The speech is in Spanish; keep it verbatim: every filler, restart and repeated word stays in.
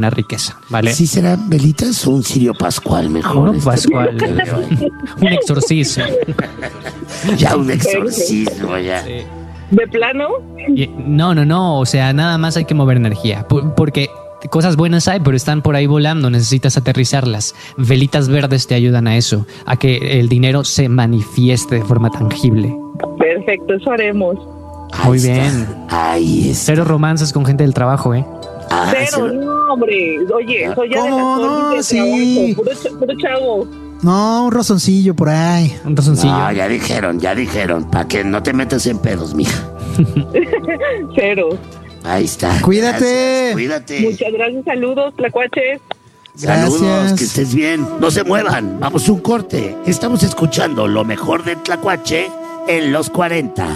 una riqueza, ¿vale? ¿Sí serán velitas o un cirio pascual mejor? Uno pascual. Un exorcismo. Ya un exorcismo, ya. Sí. ¿De plano? Y- No, no, no, o sea, nada más hay que mover energía, por- porque cosas buenas hay, pero están por ahí volando, necesitas aterrizarlas. Velitas verdes te ayudan a eso, a que el dinero se manifieste de forma tangible. Perfecto, eso haremos. Muy Ahí está. bien. Ahí está. Cero romances con gente del trabajo, ¿eh? Ah, Pero se- no, hombre. Oye, soy ya de ¿Cómo las no? órbitas de Sí. trabajo. Puro, ch- puro chavo. No, un razoncillo por ahí. Un razoncillo. No, ya dijeron, ya dijeron. Para que no te metas en pedos, mija. Cero. Ahí está. Cuídate. Gracias, cuídate. Muchas gracias, saludos, tlacuaches. Saludos, Gracias. que estés bien. No se muevan. Vamos a un corte. Estamos escuchando lo mejor de Tlacuache en los cuarenta.